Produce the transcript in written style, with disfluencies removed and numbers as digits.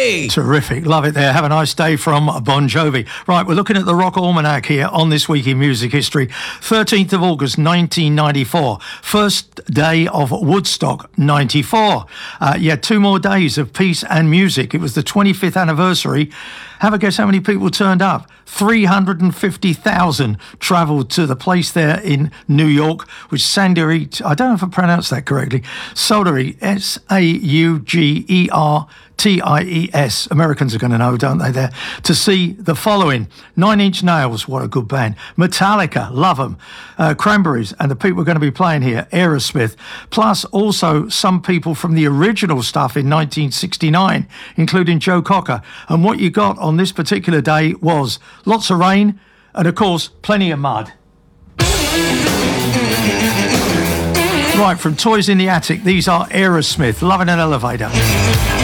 Jovi. Terrific. Love it there. Have a nice day from Bon Jovi. Right, we're looking at the Rock Almanac here on This Week in Music History. 13th of August, 1994. First day of Woodstock, 94. Yeah, 2 more days of peace and music. It was the 25th anniversary. Have a guess how many people turned up? 350,000 travelled to the place there in New York, which Saugeri, I don't know if I pronounced that correctly, Saugeri, Saugerties. Americans are going to know, don't they, there? To see the following. 9 Inch Nails, what a good band. Metallica, love them. Cranberries, and the people are going to be playing here, Aerosmith. Plus also some people from the original stuff in 1969, including Joe Cocker. And what you got on this particular day was lots of rain and, of course, plenty of mud. Right, from Toys in the Attic, these are Aerosmith, Love in an Elevator.